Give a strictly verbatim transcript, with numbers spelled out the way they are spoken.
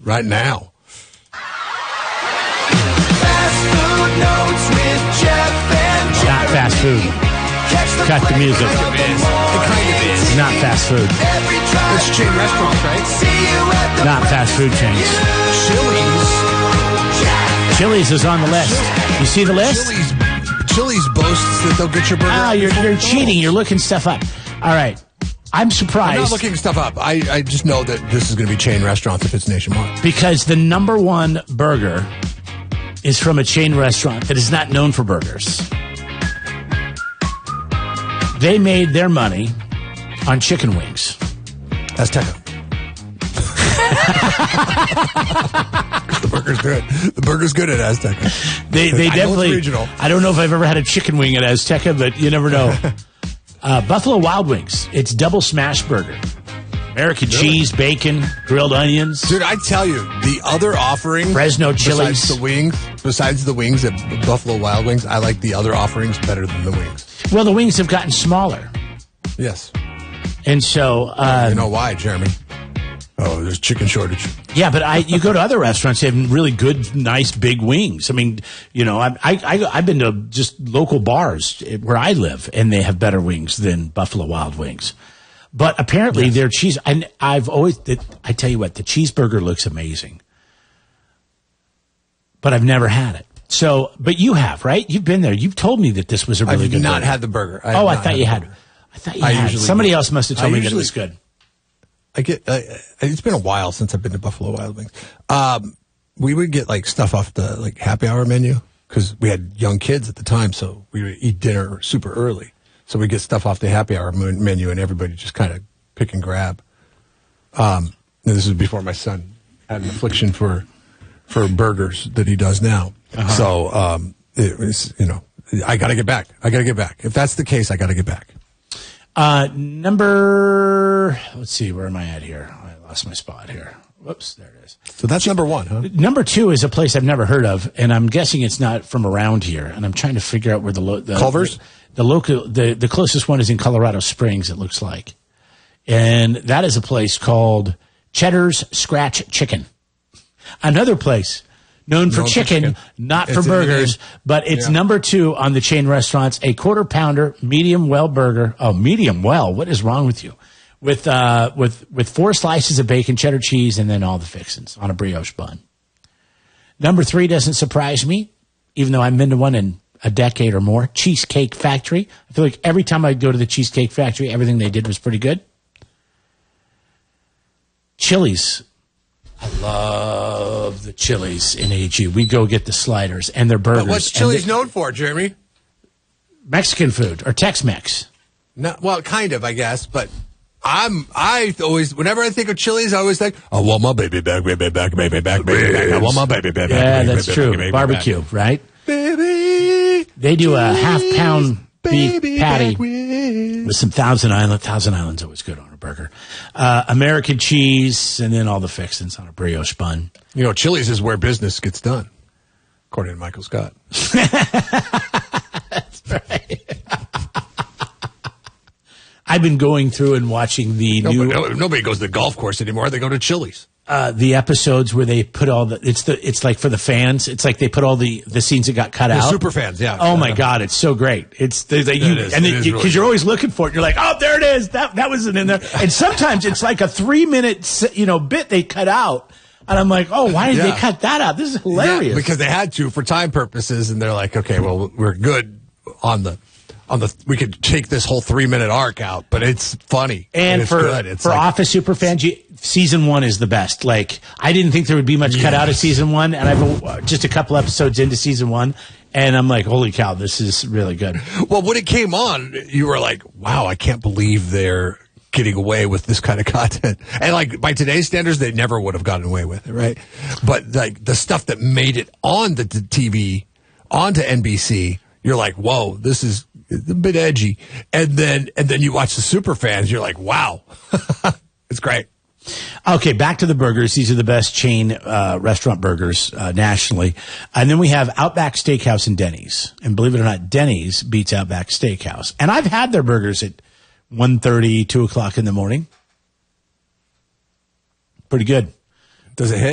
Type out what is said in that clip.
right now. Fast food notes with Jeff and Jeremy. Not fast food. Cut the music. It kind of is. It's not fast food. Every drive. It's chain restaurants, right? See you at the Not fast food chains. Chili's. Chili's is on the list. You see the list? Chili's, Chili's boasts that they'll get your burger. Ah, you're, you're Oh. cheating. You're looking stuff up. All right. I'm surprised. I'm not looking stuff up. I, I just know that this is going to be chain restaurants if it's nationwide. Because the number one burger is from a chain restaurant that is not known for burgers. They made their money on chicken wings. Azteca. The burger's good. The burger's good at Azteca. They they I know it's definitely. regional. I don't know if I've ever had a chicken wing at Azteca, but you never know. uh, Buffalo Wild Wings. It's double smash burger. American Really? cheese, bacon, grilled onions. Dude, I tell you, the other offering, Fresno chilies. besides the wings, besides the wings at Buffalo Wild Wings, I like the other offerings better than the wings. Well, the wings have gotten smaller, Yes. and so uh, You know why, Jeremy? Oh, there's chicken shortage. yeah. But I, you go to other restaurants, they have really good, nice, big wings. I mean, you know, I, I, I I've been to just local bars where I live, and they have better wings than Buffalo Wild Wings. But apparently, their cheese. And I've always. I tell you what, the cheeseburger looks amazing, but I've never had it. So, but you have, right? You've been there. You've told me that this was a really I've good. not burger. had the burger. I have oh, I not thought had you the had. burger. I thought you I had. usually Somebody do. else must have I told me that it usually- was good. I get. Uh, it's been a while since I've been to Buffalo Wild Wings. Um, we would get like stuff off the like happy hour menu because we had young kids at the time, so we would eat dinner super early. So we get stuff off the happy hour men- menu, and everybody just kind of pick and grab. Um, and this is before my son had an affliction for for burgers that he does now. Uh-huh. So um, it was, you know, I got to get back. I got to get back. If that's the case, I got to get back. Uh, number, let's see, where am I at here? I lost my spot here. Whoops, there it is. So that's number one, huh? Number two is a place I've never heard of, and I'm guessing it's not from around here. And I'm trying to figure out where the lo- the, Culver's? the, the local the, the closest one is in Colorado Springs. It looks like, and that is a place called Cheddar's Scratch Chicken. Another place known for Known for chicken, chicken. not It's for in the burgers, name. but it's Yeah. number two on the chain restaurants. A quarter pounder, medium well burger. Oh, medium well. What is wrong with you? With uh, with with four slices of bacon, cheddar cheese, and then all the fixings on a brioche bun. Number three doesn't surprise me, even though I've been to one in a decade or more. Cheesecake Factory. I feel like every time I go to the Cheesecake Factory, everything they did was pretty good. Chili's. I love the Chili's in A G. We go get the sliders and their burgers. But what's and Chili's the- known for, Jeremy? Mexican food or Tex-Mex. No, well, kind of, I guess, but I'm I always whenever I think of Chili's, I always think, I want my baby back, baby back, baby back, baby back. I want my baby back. Yeah, baby that's back, true. baby back. Barbecue, right? Baby, They do a half pound beef baby patty back with- with some Thousand Island. Thousand Island's always good on a burger. Uh, American cheese, and then all the fixings on a brioche bun. You know, Chili's is where business gets done, according to Michael Scott. I've been going through and watching the No, new but no, nobody goes to the golf course anymore. They go to Chili's. uh, the episodes where they put all the it's the it's like for the fans. It's like they put all the the scenes that got cut The out. super fans, yeah. Oh my God, it's so great. It's the, the, you, It is. and It because is really you're good. always looking for it. You're like, oh, there it is. That that wasn't in there. And sometimes it's like a three minute you know bit they cut out, and I'm like, oh, why did Yeah. they cut that out? This is hilarious. Yeah, because they had to for time purposes, and they're like, okay, well, we're good on the on the. We could take this whole three minute arc out, but it's funny And it's for good. It's for like, Office super fans, you, season one is the best. Like I didn't think there would be much cut out of Yes. season one, and I've uh, just a couple episodes into season one, and I'm like, holy cow, this is really good. well, when it came on, you were like, wow, I can't believe they're getting away with this kind of content. And like by today's standards, they never would have gotten away with it, right? But like the stuff that made it on the, the T V, onto N B C, you're like, whoa, this is a bit edgy. And then and then you watch the super fans, you're like, wow, it's great. Okay, back to the burgers. These are the best chain uh, restaurant burgers uh, nationally. And then we have Outback Steakhouse and Denny's. And believe it or not, Denny's beats Outback Steakhouse. And I've had their burgers at one thirty, two o'clock in the morning. Pretty good. Does it hit?